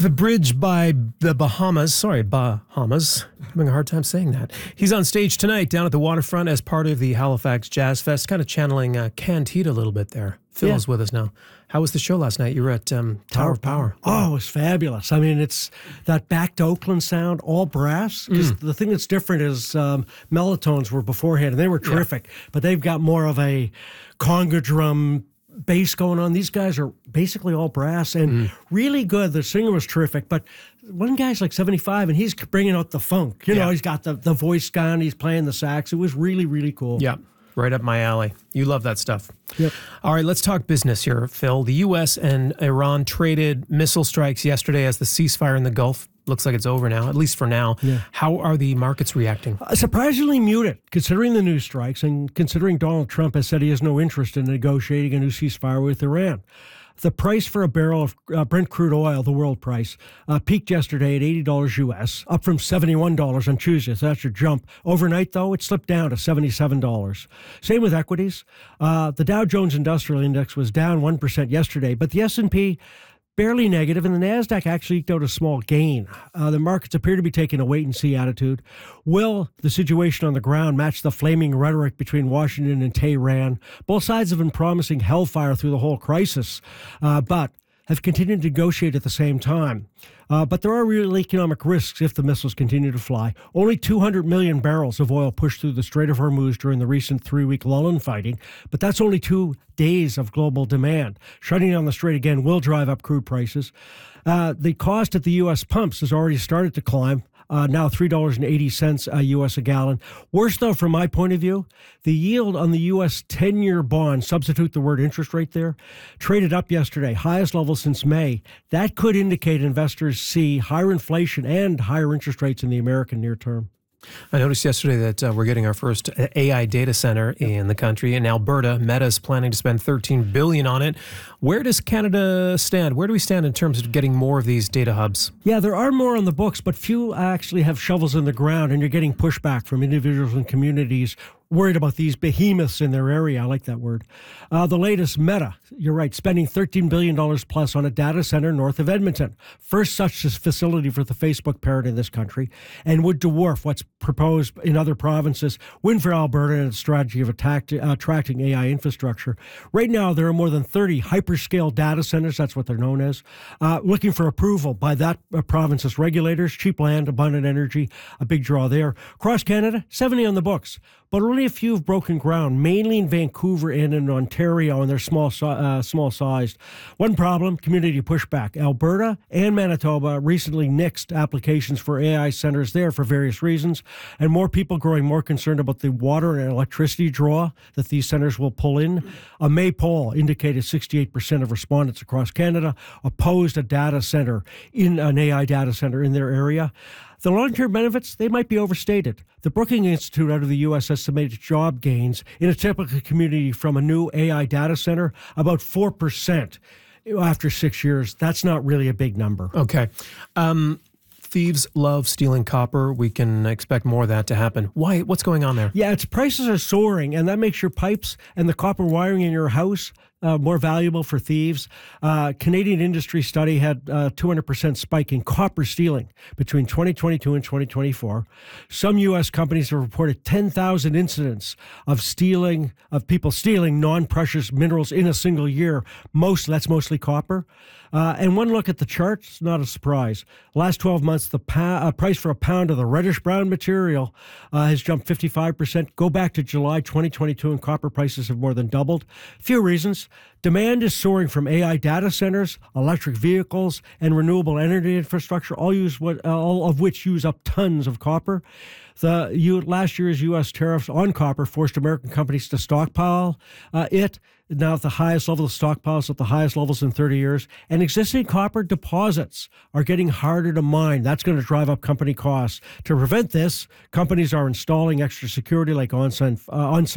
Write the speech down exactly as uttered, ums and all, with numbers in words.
The Bridge by the Bahamas. Sorry, Bahamas. I'm having a hard time saying that. He's on stage tonight down at the waterfront as part of the Halifax Jazz Fest, kind of channeling uh, Candide a little bit there. Phil's yeah. with us now. How was the show last night? You were at um, Tower of Power. Oh, it was fabulous. I mean, it's that back to Oakland sound, all brass. Because mm. the thing that's different is um, Mellotones were beforehand, and they were terrific. Yeah. But they've got more of a conga drum bass going on. These guys are basically all brass and mm. really good. The singer was terrific, but one guy's like seventy-five and he's bringing out the funk. You yeah. know, he's got the, the voice gone. He's playing the sax. It was really, really cool. Yeah, right up my alley. You love that stuff. Yep. All right, let's talk business here, Phil. The U S and Iran traded missile strikes yesterday as the ceasefire in the Gulf looks like it's over now, at least for now. Yeah. How are the markets reacting? Uh, surprisingly muted, considering the new strikes and considering Donald Trump has said he has no interest in negotiating a new ceasefire with Iran. The price for a barrel of uh, Brent crude oil, the world price, uh, peaked yesterday at eighty dollars U S, up from seventy-one dollars on Tuesday. So that's your jump. Overnight, though, it slipped down to seventy-seven dollars. Same with equities. Uh, the Dow Jones Industrial Index was down one percent yesterday, but the S and P barely negative, and the NASDAQ actually eked out a small gain. Uh, the markets appear to be taking a wait-and-see attitude. Will the situation on the ground match the flaming rhetoric between Washington and Tehran? Both sides have been promising hellfire through the whole crisis, uh, but have continued to negotiate at the same time. Uh, but there are real economic risks if the missiles continue to fly. Only two hundred million barrels of oil pushed through the Strait of Hormuz during the recent three-week lull in fighting, but that's only two days of global demand. Shutting down the strait again will drive up crude prices. Uh, the cost at the U S pumps has already started to climb. Uh, now three dollars and eighty cents a U S a gallon. Worse, though, from my point of view, the yield on the U S ten-year bond, substitute the word interest rate there, traded up yesterday, highest level since May. That could indicate investors see higher inflation and higher interest rates in the American near term. I noticed yesterday that uh, we're getting our first A I data center in the country. In Alberta, Meta is planning to spend thirteen billion dollars on it. Where does Canada stand? Where do we stand in terms of getting more of these data hubs? Yeah, there are more on the books, but few actually have shovels in the ground, and you're getting pushback from individuals and communities worried about these behemoths in their area. I like that word. Uh, the latest, Meta, you're right, spending thirteen billion dollars plus on a data center north of Edmonton. First such facility for the Facebook parent in this country, and would dwarf what's proposed in other provinces. Win for Alberta and its strategy of attack, uh, attracting A I infrastructure. Right now, there are more than thirty hyperscale data centers, that's what they're known as, uh, looking for approval by that uh, province's regulators. Cheap land, abundant energy, a big draw there. Across Canada, seventy on the books, but only a few have broken ground, mainly in Vancouver and in Ontario, and they're small, uh, small sized. One problem, community pushback. Alberta and Manitoba recently nixed applications for A I centers there for various reasons, and more people growing more concerned about the water and electricity draw that these centers will pull in. A May poll indicated sixty-eight percent of respondents across Canada opposed a data center in an A I data center in their area. The long-term benefits, they might be overstated. The Brookings Institute out of the U S estimated job gains in a typical community from a new A I data center about four percent after six years. That's not really a big number. Okay. Um, thieves love stealing copper. We can expect more of that to happen. Why? What's going on there? Yeah, its prices are soaring, and that makes your pipes and the copper wiring in your house Uh, more valuable for thieves. Uh, Canadian industry study had a two hundred percent spike in copper stealing between twenty twenty-two and twenty twenty-four. Some U S companies have reported ten thousand incidents of stealing, of people stealing non-precious minerals in a single year. Most, that's mostly copper. Uh, and one look at the charts, not a surprise. Last twelve months, the pa- uh, price for a pound of the reddish-brown material uh, has jumped fifty-five percent. Go back to July twenty twenty-two, and copper prices have more than doubled. Few reasons. Demand is soaring from A I data centers, electric vehicles, and renewable energy infrastructure, all use what, uh, all of which use up tons of copper. The you, last year's U S tariffs on copper forced American companies to stockpile uh, it. Now at the highest level of stockpiles, at the highest levels in thirty years. And existing copper deposits are getting harder to mine. That's going to drive up company costs. To prevent this, companies are installing extra security like on-site uh, on